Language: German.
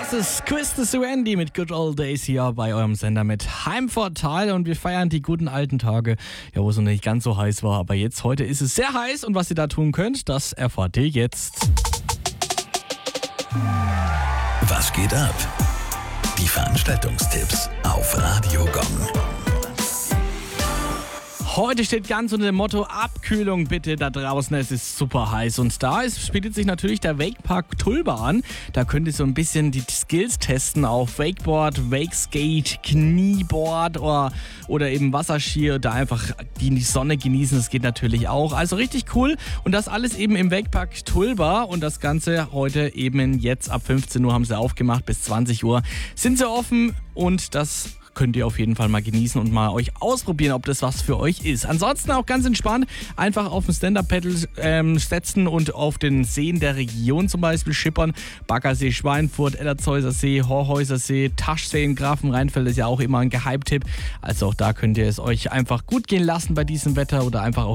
Das ist Chris Randy mit Good Old Days hier bei eurem Sender mit Heimvorteil und wir feiern die guten alten Tage, ja, wo es noch nicht ganz so heiß war, aber jetzt heute ist es sehr heiß und was ihr da tun könnt, das erfahrt ihr jetzt. Was geht ab? Die Veranstaltungstipps auf Radio Gong. Heute steht ganz unter dem Motto Abkühlung bitte da draußen, es ist super heiß und da bietet sich natürlich der Wakepark Tulba an. Da könnt ihr so ein bisschen die Skills testen auf Wakeboard, Wakeskate, Knieboard oder eben Wasserski, da einfach die Sonne genießen, das geht natürlich auch. Also richtig cool und das alles eben im Wakepark Tulba und das Ganze heute eben jetzt ab 15 Uhr haben sie aufgemacht, bis 20 Uhr sind sie offen und das könnt ihr auf jeden Fall mal genießen und mal euch ausprobieren, ob das was für euch ist. Ansonsten auch ganz entspannt, einfach auf dem Stand-Up-Paddle setzen und auf den Seen der Region zum Beispiel schippern. Baggersee, Schweinfurt, Ellerzhäuser See, Horhäuser See, Taschsee in Grafenrheinfeld ist ja auch immer ein Geheimtipp. Also auch da könnt ihr es euch einfach gut gehen lassen bei diesem Wetter oder einfach auch